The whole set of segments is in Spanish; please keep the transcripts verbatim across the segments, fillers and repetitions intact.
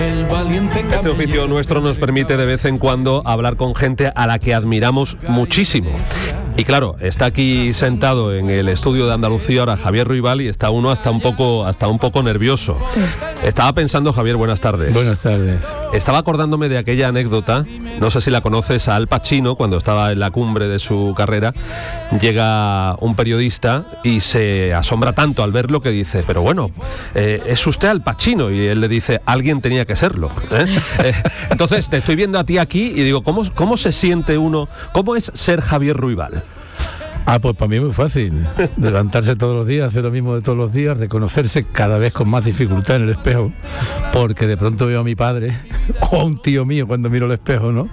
el valiente. Este oficio nuestro nos permite de vez en cuando hablar con gente a la que admiramos muchísimo. Y claro, está aquí sentado en el estudio de Andalucía ahora Javier Ruibal y está uno hasta un poco hasta un poco nervioso. Estaba pensando, Javier, buenas tardes. Buenas tardes. Estaba acordándome de aquella anécdota, no sé si la conoces, a Al Pacino, cuando estaba en la cumbre de su carrera, llega un periodista y se asombra tanto al verlo que dice, pero bueno, eh, es usted Al Pacino, y él le dice, alguien tenía que serlo. ¿eh? Eh, entonces, te estoy viendo a ti aquí y digo, ¿cómo, cómo se siente uno? ¿Cómo es ser Javier Ruibal? Ah, pues para mí es muy fácil. Levantarse todos los días, hacer lo mismo de todos los días, reconocerse cada vez con más dificultad en el espejo, porque de pronto veo a mi padre o a un tío mío cuando miro el espejo, ¿no?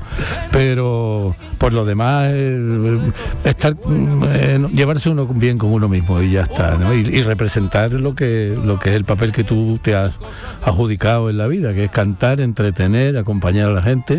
Pero por lo demás, eh, estar, eh, llevarse uno bien con uno mismo y ya está, ¿no? Y, y representar lo que, lo que es el papel que tú te has adjudicado en la vida, que es cantar, entretener, acompañar a la gente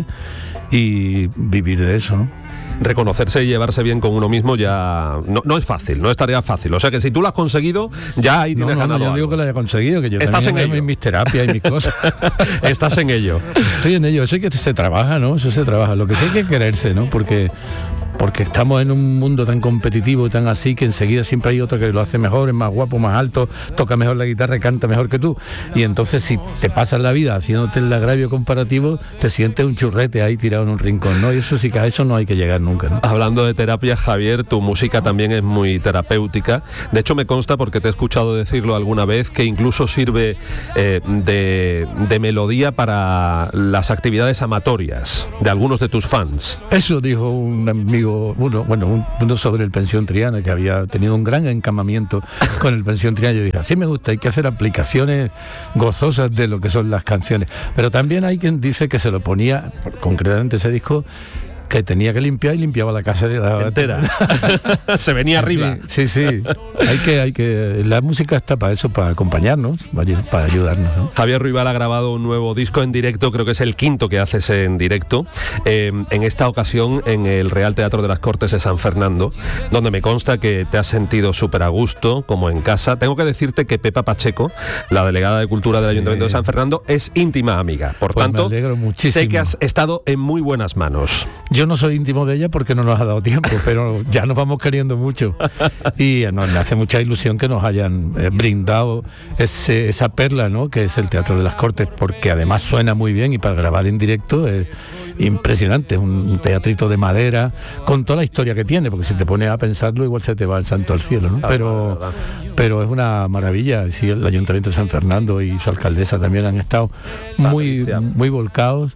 y vivir de eso, ¿no? Reconocerse y llevarse bien con uno mismo ya no, no es fácil, no es tarea fácil. O sea que si tú lo has conseguido, ya ahí tienes no, no, ganado. No, yo algo. digo que lo haya conseguido, que yo Estás también en ello. En mis terapias y mis cosas. Estás en ello. Estoy en ello, eso es que se trabaja, ¿no? Eso se trabaja. Lo que sí hay que quererse, ¿no? Porque porque estamos en un mundo tan competitivo y tan así que enseguida siempre hay otro que lo hace mejor, es más guapo, más alto, toca mejor la guitarra y canta mejor que tú. Y entonces si te pasas la vida haciéndote el agravio comparativo, te sientes un churrete ahí tirado en un rincón, ¿no? Y eso sí que a eso no hay que llegar nunca, ¿no? Hablando de terapia, Javier, tu música también es muy terapéutica. De hecho, me consta, porque te he escuchado decirlo alguna vez, que incluso sirve eh, de, de melodía para las actividades amatorias de algunos de tus fans. Eso dijo un amigo Uno, bueno, uno sobre el Pensión Triana, que había tenido un gran encamamiento con el Pensión Triana. Yo dije, así me gusta, hay que hacer aplicaciones gozosas de lo que son las canciones. Pero también hay quien dice que se lo ponía, concretamente ese disco, que tenía que limpiar y limpiaba la casa de la entera. Se venía arriba. Sí, sí, sí. Hay que, hay que. La música está para eso, para acompañarnos, para ayudarnos, ¿no? Javier Ruibal ha grabado un nuevo disco en directo, creo que es el quinto que haces en directo, eh, en esta ocasión en el Real Teatro de las Cortes de San Fernando, donde me consta que te has sentido súper a gusto, como en casa. Tengo que decirte que Pepa Pacheco, la delegada de Cultura del sí. Ayuntamiento de San Fernando, es íntima amiga. Por pues tanto, sé que has estado en muy buenas manos. Yo no soy íntimo de ella porque no nos ha dado tiempo, pero ya nos vamos queriendo mucho y nos hace mucha ilusión que nos hayan eh, brindado ese, esa perla, ¿no? Que es el Teatro de las Cortes, porque además suena muy bien y para grabar en directo es impresionante, es un, un teatrito de madera con toda la historia que tiene, porque si te pones a pensarlo igual se te va el santo al cielo, ¿no? Pero, pero es una maravilla. Sí, el Ayuntamiento de San Fernando y su alcaldesa también han estado muy, muy volcados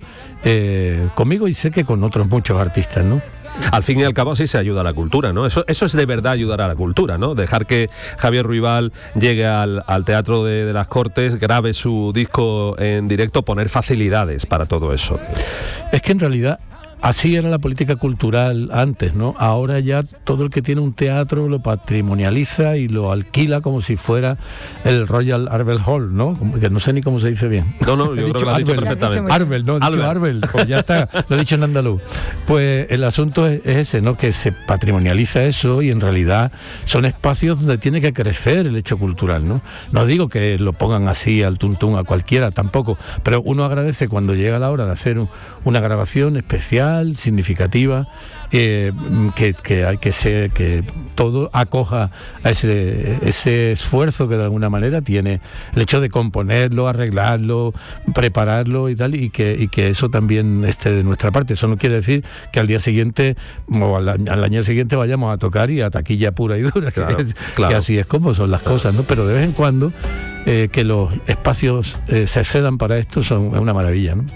eh, conmigo y sé que con otros muchos artistas, ¿no? Al fin y al cabo así se ayuda a la cultura, ¿no? Eso, eso es de verdad ayudar a la cultura, ¿no? Dejar que Javier Ruibal llegue al, al Teatro de, de las Cortes, grabe su disco en directo, poner facilidades para todo eso. Es que en realidad así era la política cultural antes, ¿no? Ahora ya todo el que tiene un teatro lo patrimonializa y lo alquila como si fuera el Royal Albert Hall, ¿no? Que no sé ni cómo se dice bien. No, no, yo creo que lo has dicho perfectamente. Arbel, no, he dicho Arbel, pues ya está, lo he dicho en andaluz. Pues el asunto es, es ese, ¿no? Que se patrimonializa eso y en realidad son espacios donde tiene que crecer el hecho cultural, ¿no? No digo que lo pongan así al tuntún a cualquiera, tampoco, pero uno agradece cuando llega la hora de hacer un, una grabación especial, significativa, eh, que, que hay que ser, que todo acoja a ese, ese esfuerzo que de alguna manera tiene el hecho de componerlo, arreglarlo, prepararlo y tal, y que, y que eso también esté de nuestra parte. Eso no quiere decir que al día siguiente o al, al año siguiente vayamos a tocar y a taquilla pura y dura, claro, que, claro. que así es como son las cosas, ¿no? Pero de vez en cuando eh, que los espacios eh, se cedan para esto son, es una maravilla, ¿no?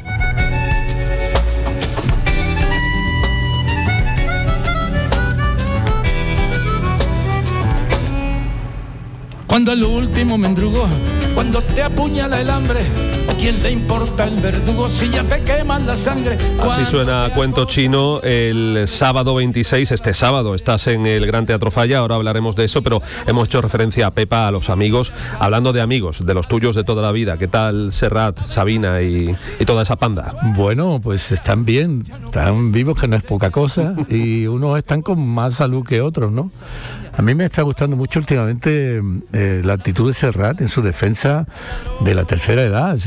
Cuando el último mendrugo, cuando te apuñala el hambre, ¿a quién te importa el verdugo si ya te queman la sangre? Así suena Cuento Chino el sábado veintiséis, este sábado estás en el Gran Teatro Falla, ahora hablaremos de eso, pero hemos hecho referencia a Pepa, a los amigos, hablando de amigos, de los tuyos de toda la vida. ¿Qué tal Serrat, Sabina y, y toda esa panda? Bueno, pues están bien, están vivos, que no es poca cosa, y unos están con más salud que otros, ¿no? A mí me está gustando mucho últimamente eh, la actitud de Serrat en su defensa de la tercera edad. Se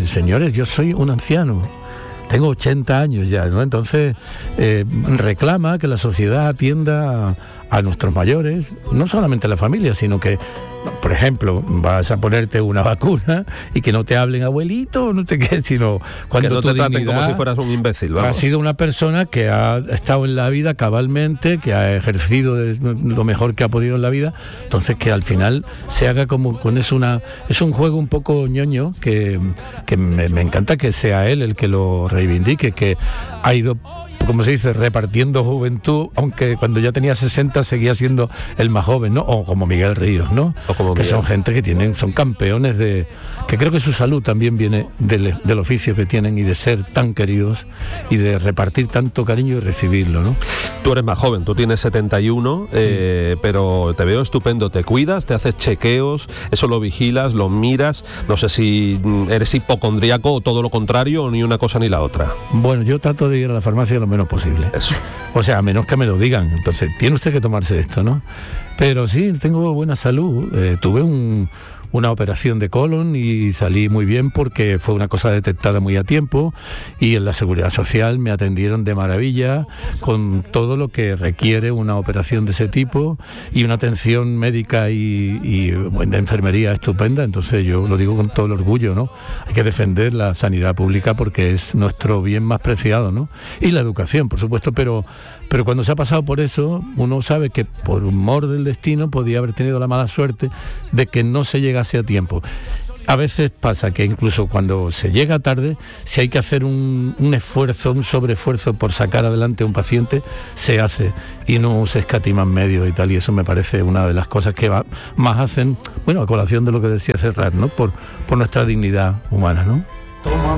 señores, yo soy un anciano, tengo ochenta años ya, ¿no? Entonces eh, reclama que la sociedad atienda a, a nuestros mayores, no solamente la familia, sino que, por ejemplo, vas a ponerte una vacuna y que no te hablen abuelito, no te qué, sino cuando que no tu te traten dignidad como si fueras un imbécil, vamos. Ha sido una persona que ha estado en la vida cabalmente, que ha ejercido de lo mejor que ha podido en la vida, entonces que al final se haga como con eso una... Es un juego un poco ñoño que, que me, me encanta que sea él el que lo reivindique, que ha ido, como se dice, repartiendo juventud, aunque cuando ya tenía sesenta seguía siendo el más joven, ¿no? O como Miguel Ríos, ¿no? O como que Miguel. Son gente que tienen, son campeones de... que creo que su salud también viene del, del oficio que tienen y de ser tan queridos y de repartir tanto cariño y recibirlo, ¿no? Tú eres más joven, tú tienes setenta y uno, sí. eh, pero te veo estupendo, te cuidas, te haces chequeos, eso lo vigilas, lo miras, no sé si eres hipocondríaco o todo lo contrario, o ni una cosa ni la otra. Bueno, yo trato de ir a la farmacia lo menos posible. Eso. O sea, a menos que me lo digan. Entonces, tiene usted que tomarse esto, ¿no? Pero sí, tengo buena salud. Eh, tuve un, una operación de colon y salí muy bien porque fue una cosa detectada muy a tiempo, y en la Seguridad Social me atendieron de maravilla con todo lo que requiere una operación de ese tipo y una atención médica y, y de enfermería estupenda. Entonces yo lo digo con todo el orgullo, ¿no? Hay que defender la sanidad pública porque es nuestro bien más preciado, ¿no? Y la educación, por supuesto, pero pero cuando se ha pasado por eso, uno sabe que por humor del destino podía haber tenido la mala suerte de que no se llegase a tiempo. A veces pasa que incluso cuando se llega tarde, si hay que hacer un, un esfuerzo, un sobreesfuerzo por sacar adelante a un paciente, se hace y no se escatiman medios y tal, y eso me parece una de las cosas que va, más hacen, bueno, a colación de lo que decía Serrat, ¿no? Por, por nuestra dignidad humana, ¿no?